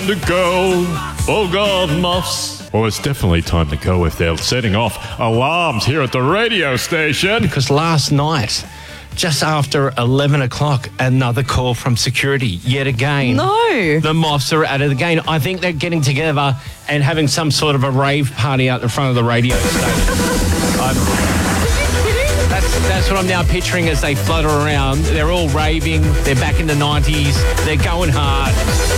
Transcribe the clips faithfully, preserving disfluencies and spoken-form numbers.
To go, oh God, muffs. Well, it's definitely time to go if they're setting off alarms here at the radio station. Because last night, just after eleven o'clock, another call from security yet again. No. The moths are at it again. I think they're getting together and having some sort of a rave party out the front of the radio station. I'm, that's, that's what I'm now picturing as they flutter around. They're all raving. They're back in the nineties. They're going hard.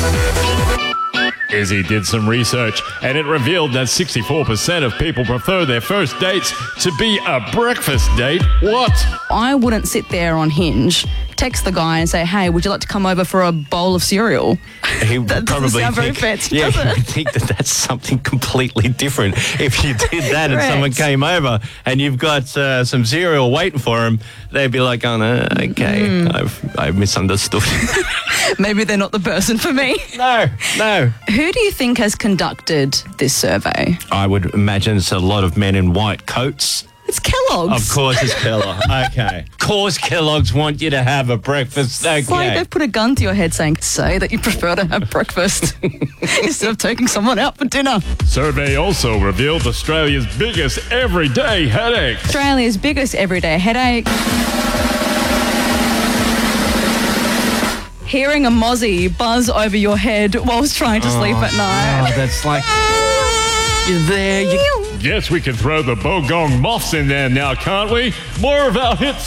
Izzy did some research and it revealed that sixty-four percent of people prefer their first dates to be a breakfast date. What? I wouldn't sit there on Hinge, text the guy and say, hey, would you like to come over for a bowl of cereal? He would That doesn't probably sound very think, fancy, yeah, does he it? would think that that's something completely different. If you did that and someone Correct. came over and you've got uh, some cereal waiting for him, they'd be like, oh, no, okay, Mm. I've, I've misunderstood. Maybe they're not the person for me. no, no. Who do you think has conducted this survey? I would imagine it's a lot of men in white coats. It's Kellogg's. Of course it's Kellogg. Okay. Of course Kellogg's want you to have a breakfast. Okay. It's like they've put a gun to your head saying, say that you prefer to have breakfast instead of taking someone out for dinner. Survey also revealed Australia's biggest everyday headache. Australia's biggest everyday headache. Hearing a mozzie buzz over your head whilst trying to sleep at night. Oh, that's like, you're there, you Yes, we can throw the Bogong Moths in there now, can't we? More of our hits.